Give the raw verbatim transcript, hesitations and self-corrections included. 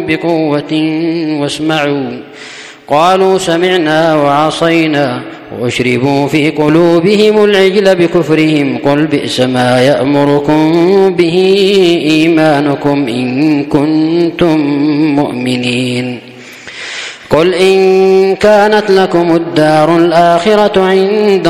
بقوة واسمعوا. قالوا سمعنا وعصينا وأشربوا في قلوبهم العجل بكفرهم. قل بئس ما يأمركم به إيمانكم إن كنتم مؤمنين. قل إن كانت لكم الدار الآخرة عند